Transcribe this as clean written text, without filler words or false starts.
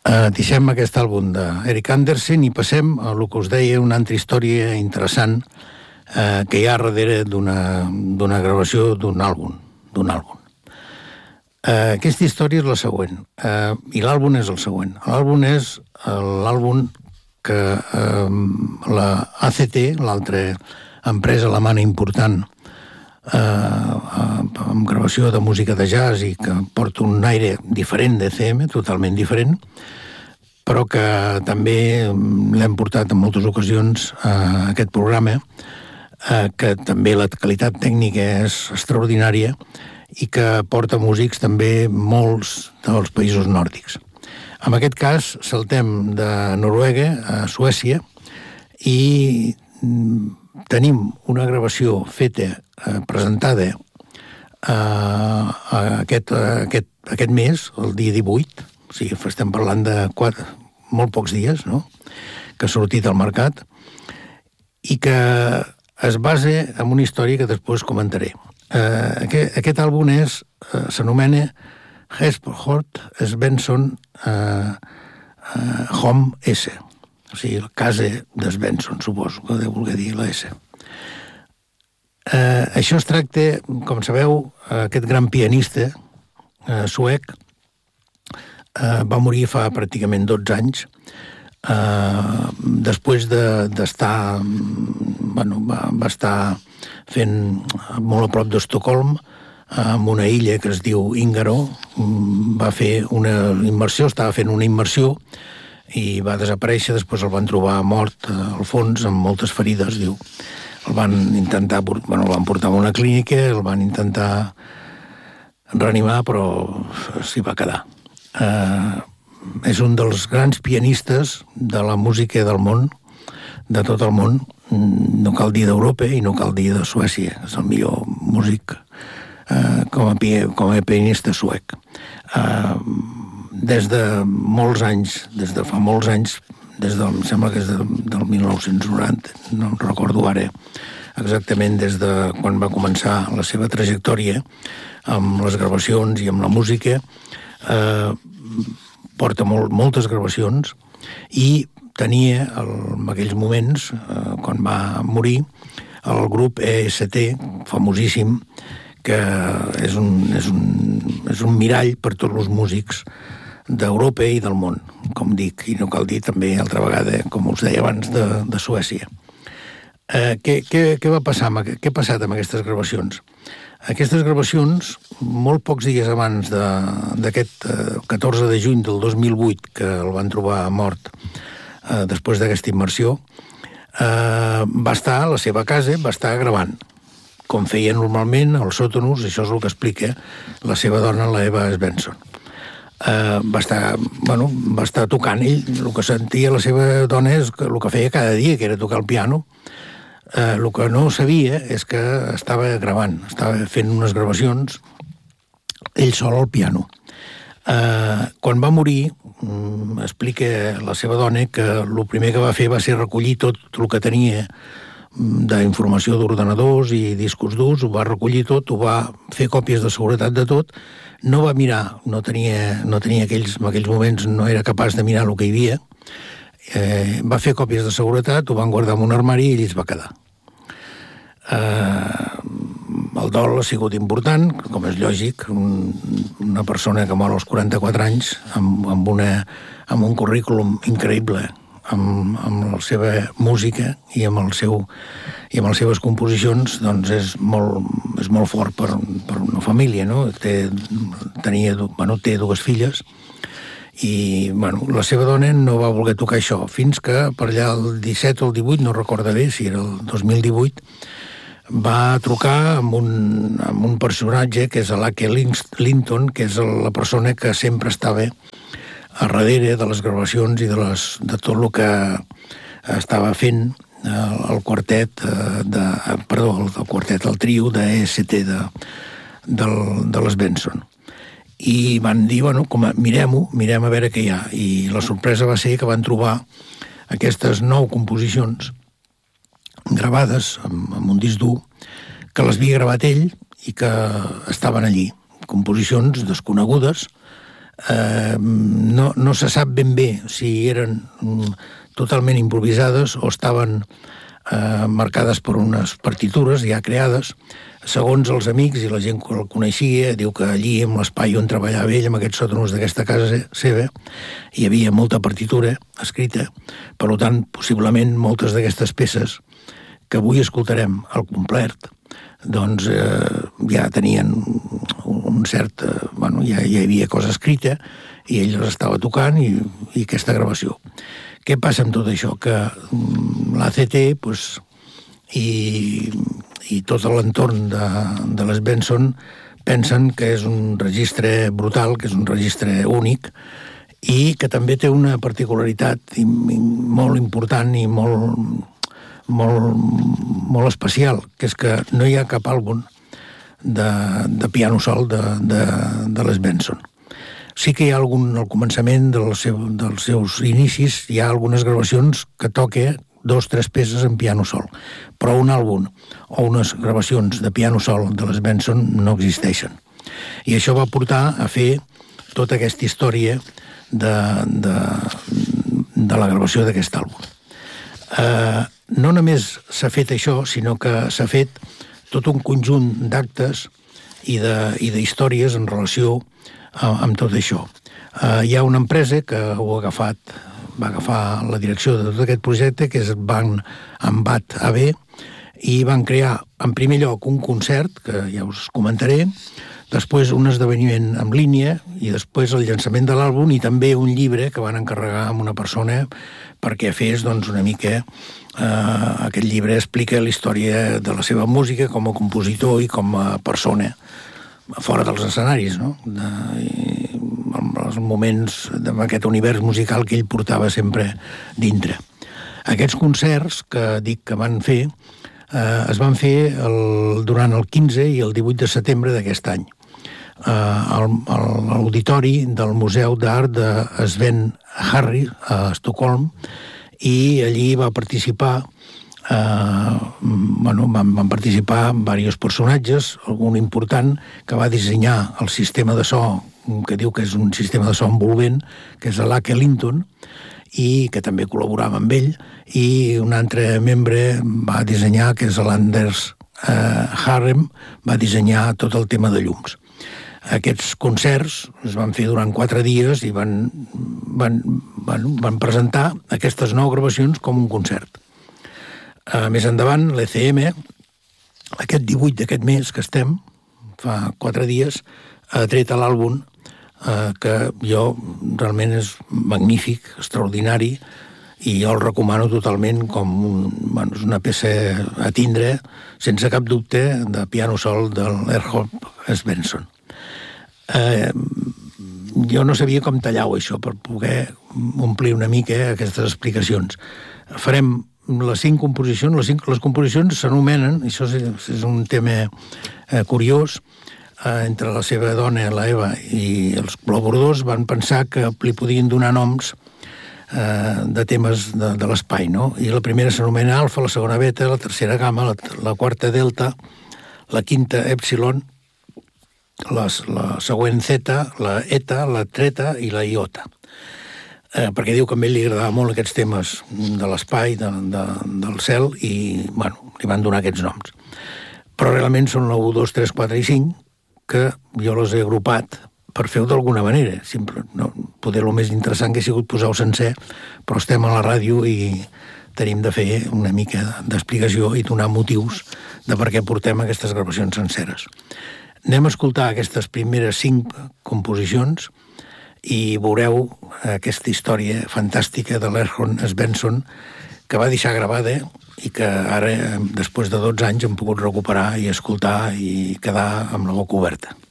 Deixem aquest àlbum d'Eric Andersen i passem a el que us deia, una altra història interessant que hi ha darrere d'una gravació d'un àlbum. Aquesta història és la següent, i l'àlbum és el següent. L'àlbum és l'àlbum que la ACT, l'altra empresa alemana important amb gravació de música de jazz i que porta un aire diferent d'ECM, totalment diferent, però que també l'hem portat en moltes ocasions a aquest programa, que també la qualitat tècnica és extraordinària i que porta músics també molts dels països nòrdics. En aquest cas saltem de Noruega a Suècia i tenim una gravació feta, presentada aquest mes, el dia 18, o sigui, estem parlant de molt pocs dies, no?, que ha sortit al mercat, i que es basa en una història que després comentaré. Aquest àlbum s'anomena Hesphort Svensson Home S, o sigui, la casa de Svensson, suposo que deu voler dir la S. Això es tracta, com sabeu, aquest gran pianista suec va morir fa pràcticament 12 anys, després d'estar, va estar fent molt a prop d'Estocolm, en una illa que es diu Ingaro, va fer una immersió, estava fent una immersió i va desaparèixer, després el van trobar mort al fons amb moltes ferides, diu. El van intentar, el van portar a una clínica, el van intentar reanimar, però s'hi va quedar. És un dels grans pianistes de la música del món, de tot el món, no cal dir d'Europa i no cal dir de Suècia, és el millor músic com a pianista suec. Des de molts anys, em sembla que és del 1990, no recordo ara exactament des de quan va començar la seva trajectòria amb les gravacions i amb la música, porta moltes gravacions i tenia en aquells moments, quan va morir, el grup EST, famosíssim, que és un mirall per tots els músics d'Europa i del món, com dic, i no cal dir també altra vegada, com us deia abans, de Suècia. Què va passar? Què ha passat amb aquestes gravacions? Aquestes gravacions, molt pocs dies abans d'aquest 14 de juny del 2008, que el van trobar mort després d'aquesta immersió, va estar a la seva casa, va estar gravant, com feia normalment als sòtanos, això és el que explica la seva dona, la Eva Svensson. Va estar tocant ell, el que sentia la seva dona és el que feia cada dia, que era tocar el piano. El que no sabia és que estava gravant, estava fent unes gravacions ell sol al piano. Quan va morir, explica la seva dona que el primer que va fer va ser recollir tot el que tenia d'informació d'ordenadors i discos durs, ho va recollir tot, ho va fer còpies de seguretat de tot, no va mirar, no tenia en aquells moments no era capaç de mirar el que hi havia, va fer còpies de seguretat, ho van guardar en un armari i ell es va quedar. El dol ha sigut important, com és lògic, una persona que mor als 44 anys amb un currículum increïble, amb la seva música i amb les seves composicions, doncs és molt fort per una família, no? Té dues filles i la seva dona no va voler tocar això, fins que per allà el 17 o el 18, no recorda bé si era el 2018, va trucar amb un personatge que és l'Ake Linton, que és la persona que sempre estava a darrere de les gravacions i de tot el que estava fent el quartet, el trio d'EST de les Benson. I van dir, mirem a veure què hi ha. I la sorpresa va ser que van trobar aquestes 9 composicions gravades amb un disc dur, que les havia gravat ell i que estaven allí. Composicions desconegudes, No se sap ben bé si eren totalment improvisades o estaven marcades per unes partitures ja creades. Segons els amics i la gent que el coneixia, diu que allí, en l'espai on treballava ell, en aquests sòtanos d'aquesta casa seva, hi havia molta partitura escrita. Per tant, possiblement moltes d'aquestes peces que avui escoltarem al complet, doncs ja tenien un cert... ja hi havia cosa escrita i ell les estava tocant i aquesta gravació. Què passa amb tot això? Que l'ACT i tot l'entorn de les Benson pensen que és un registre brutal, que és un registre únic i que també té una particularitat molt important i molt especial, que és que no hi ha cap àlbum de piano sol de les Benson. Sí que hi ha al començament dels seus inicis, hi ha algunes gravacions que toca 2 o 3 peces en piano sol, però un àlbum o unes gravacions de piano sol de les Benson no existeixen. I això va portar a fer tota aquesta història de la gravació d'aquest àlbum. No només s'ha fet això, sinó que s'ha fet tot un conjunt d'actes i d'històries en relació amb tot això. Hi ha una empresa que va agafar la direcció de tot aquest projecte, que és Ambat AB, i van crear, en primer lloc, un concert, que ja us comentaré, després un esdeveniment en línia, i després el llançament de l'àlbum, i també un llibre que van encarregar a una persona perquè fes una mica... Aquest llibre explica la història de la seva música com a compositor i com a persona fora dels escenaris, no? Els moments d'aquest univers musical que ell portava sempre dintre. Aquests concerts que dic que van fer es van fer durant el 15 i el 18 de setembre d'aquest any a l'auditori del Museu d'Art de Sven Harry a Estocolm, i allí va participar van participar diversos personatges, algun important que va dissenyar el sistema de so, que diu que és un sistema de so envolvent, que és l'Ake Linton, i que també col·laborava amb ell, i un altre membre va dissenyar, que és l'Anders Harrem, va dissenyar tot el tema de llums. Aquests concerts es van fer durant 4 dies i van presentar aquestes 9 gravacions com un concert. Més endavant, l'ECM, aquest 18 d'aquest mes que estem, fa 4 dies, ha tret l'àlbum que jo realment és magnífic, extraordinari, i jo el recomano totalment com és una peça a tindre, sense cap dubte, de piano sol de l'Erhard Svensson. Jo no sabia com tallar-ho, això, per poder omplir una mica aquestes explicacions. Farem les 5 composicions. Les composicions s'anomenen, i això és un tema curiós, entre la seva dona, la Eva, i els col·laboradors van pensar que li podien donar noms de temes de l'espai, no? I la primera s'anomena alfa, la segona beta, la tercera gamma, la quarta delta, la quinta epsilon, la següent zeta, la eta, la treta i la iota. Perquè diu que a ell li agradava molt aquests temes de l'espai, del cel, i li van donar aquests noms. Però realment són la 1, 2, 3, 4 i 5, que jo les he agrupat per fer-ho d'alguna manera. Poder el més interessant que ha sigut posar-ho sencer, però estem a la ràdio i tenim de fer una mica d'explicació i donar motius de per què portem aquestes gravacions senceres. Anem a escoltar aquestes primeres 5 composicions i veureu aquesta història fantàstica de l'Erhard Svensson que va deixar gravada i que ara, després de 12 anys, hem pogut recuperar i escoltar i quedar amb la boca oberta.